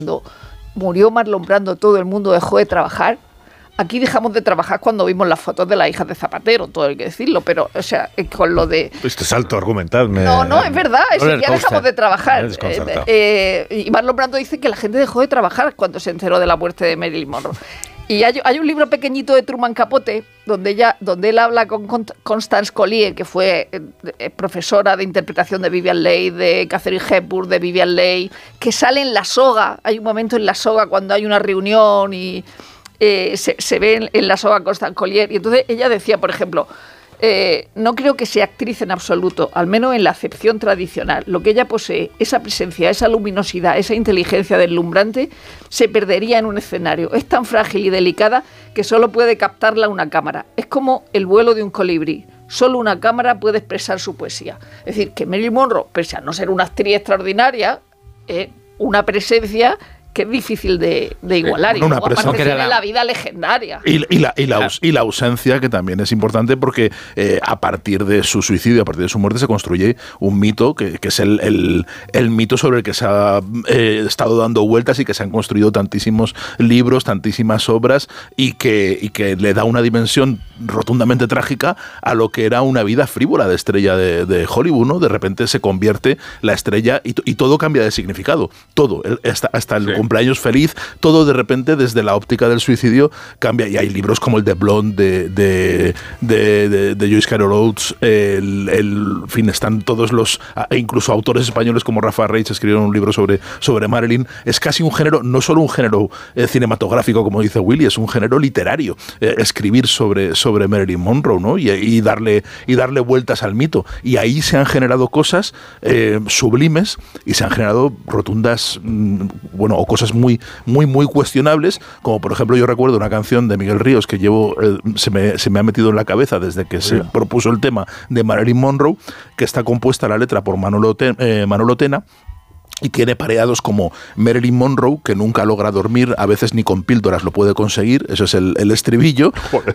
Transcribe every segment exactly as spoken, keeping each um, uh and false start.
Cuando murió Marlon Brando, todo el mundo dejó de trabajar. Aquí dejamos de trabajar cuando vimos las fotos de las hijas de Zapatero, todo hay que decirlo, pero, o sea, con lo de... Este salto argumental me... No, no, es verdad, es que ya dejamos de trabajar. Eh, eh, y Marlon Brando dice que la gente dejó de trabajar cuando se enteró de la muerte de Marilyn Monroe. Y hay, hay un libro pequeñito de Truman Capote, donde, ella, donde él habla con Constance Collier, que fue eh, profesora de interpretación de Vivien Leigh, de Katharine Hepburn, de Vivien Leigh, que sale en La Soga. Hay un momento en La Soga cuando hay una reunión y eh, se, se ve en, en La Soga Constance Collier. Y entonces ella decía, por ejemplo, eh, no creo que sea actriz en absoluto, al menos en la acepción tradicional. Lo que ella posee, esa presencia, esa luminosidad, esa inteligencia deslumbrante, se perdería en un escenario. Es tan frágil y delicada que solo puede captarla una cámara. Es como el vuelo de un colibrí. Solo una cámara puede expresar su poesía. Es decir, que Marilyn Monroe, pese a no ser una actriz extraordinaria, es una presencia que es difícil de, de igualar. Bueno, y una luego aparte presencia. tiene la vida legendaria. Y, y, la, y, la, y la ausencia, que también es importante, porque eh, a partir de su suicidio, a partir de su muerte, se construye un mito, que, que es el, el, el mito sobre el que se ha eh, estado dando vueltas y que se han construido tantísimos libros, tantísimas obras, y que, y que le da una dimensión rotundamente trágica a lo que era una vida frívola de estrella de, de Hollywood, ¿no? De repente se convierte la estrella y, y todo cambia de significado. Todo, hasta, hasta el... Sí. cumpleaños feliz, todo de repente desde la óptica del suicidio cambia, y hay libros como el de Blonde de, de, de, de, de Joyce Carol Oates, el, el en fin, están todos los, e incluso autores españoles como Rafa Reich escribieron un libro sobre, sobre Marilyn. Es casi un género, no solo un género eh, cinematográfico, como dice Willy, es un género literario, eh, escribir sobre, sobre Marilyn Monroe, ¿no? Y, y, darle, y darle vueltas al mito, y ahí se han generado cosas eh, sublimes, y se han generado rotundas, mmm, bueno, o cosas muy, muy, muy cuestionables, como por ejemplo yo recuerdo una canción de Miguel Ríos que llevo, eh, se, me, se me ha metido en la cabeza desde que se propuso el tema de Marilyn Monroe, que está compuesta la letra por Manolo, Ten, eh, Manolo Tena, y tiene pareados como Marilyn Monroe, que nunca logra dormir, a veces ni con píldoras lo puede conseguir, eso es el, el estribillo,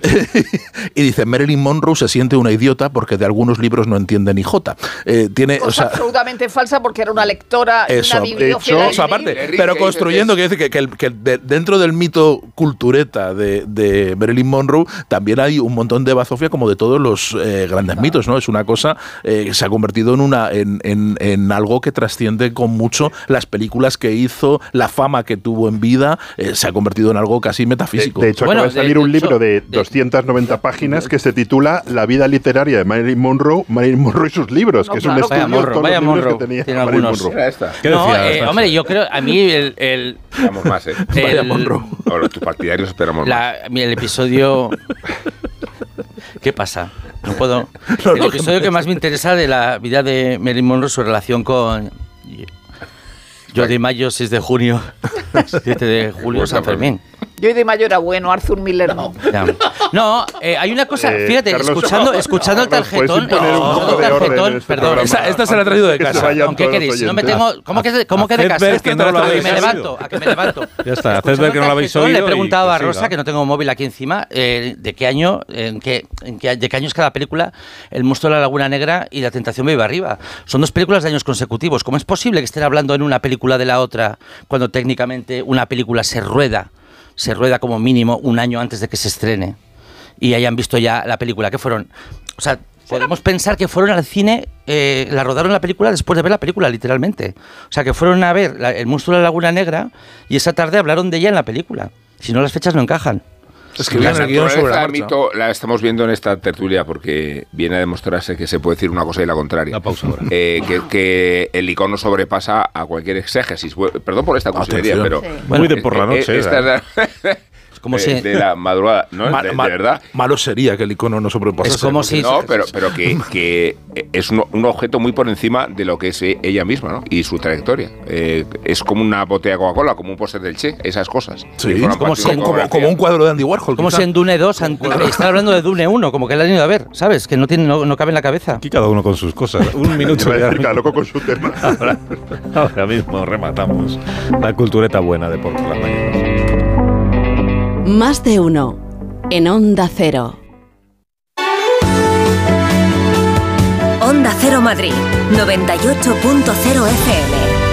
y dice, Marilyn Monroe se siente una idiota porque de algunos libros no entiende ni jota. Eh, tiene, Cosa o sea, absolutamente falsa, porque era una lectora, eso, una bibliófila. O sea, aparte, pero construyendo, que dice que, que, el, que de, dentro del mito cultureta de, de Marilyn Monroe también hay un montón de bazofia, como de todos los eh, grandes claro. mitos, ¿no? Es una cosa eh, que se ha convertido en, una, en, en, en algo que trasciende con mucho las películas que hizo, la fama que tuvo en vida, eh, se ha convertido en algo casi metafísico. De, de hecho, bueno, acaba de salir de, un de libro hecho, de doscientas noventa páginas que se titula La vida literaria de Marilyn Monroe, Marilyn Monroe y sus libros, no, que claro, es un estudio de todos los libros que tenía tiene Marilyn algunos. Monroe. ¿Qué no, decía, eh, hombre, yo creo, a mí el... el Esperamos más, ¿eh? El, Monroe. Ahora, tus partidarios esperamos la, más. El episodio... ¿Qué pasa? No puedo... No, el no, episodio que más me interesa de la vida de Marilyn Monroe, su relación con... Yo de mayo, seis de junio, siete de julio, San Fermín. Yo de mayo era bueno, Arthur Miller no. No, no eh, hay una cosa, fíjate, eh, Carlos, escuchando, escuchando el tarjetón, no, el tarjetón, este perdón, esta, esta se la ha traído de casa. ¿Qué queréis? No me tengo, ¿cómo que, cómo que de casa? Es que no lo habéis me levanto, a que me levanto. Ya está, haced ver que no lo habéis oído. Le he preguntado a que Rosa, siga. que no tengo móvil aquí encima, eh, de qué año, en qué, en qué, de qué año es cada película, El monstruo de la Laguna Negra y La tentación vive arriba. Son dos películas de años consecutivos. ¿Cómo es posible que estén hablando en una película de la otra cuando técnicamente una película se rueda? se rueda como mínimo un año antes de que se estrene y hayan visto ya la película, que fueron, o sea, podemos pensar que fueron al cine, eh, la rodaron la película después de ver la película, literalmente, o sea, que fueron a ver la, El monstruo de la Laguna Negra y esa tarde hablaron de ella en la película, si no las fechas no encajan. Es que la naturaleza del mito la estamos viendo en esta tertulia porque viene a demostrarse que se puede decir una cosa y la contraria. La pausa ahora. Eh, que, que el icono sobrepasa a cualquier exégesis. Perdón por esta cursilería, pero... Sí. Bueno, muy de por la noche. Eh, esta es la, como de, si... de la madrugada, ¿no? Ma, de, ma, de verdad. Malo sería que el icono no sobrepasase. Es como si... No, pero, pero que, que es un, un objeto muy por encima de lo que es ella misma, ¿no? Y su trayectoria. Eh, es como una botella de Coca-Cola, como un póster del Che, esas cosas. Sí, como, si, como, como un cuadro de Andy Warhol. Como quizá. Si en Dune dos, están hablando de Dune uno, como que le han ido a ver, ¿sabes? Que no, tiene, no, no cabe en la cabeza. Aquí cada uno con sus cosas. Un minuto ya. Cada loco con su tema. Ahora, ahora mismo rematamos la cultureta buena de por las mañanas. Más de uno en Onda Cero. Onda Cero Madrid, noventa y ocho punto cero F M.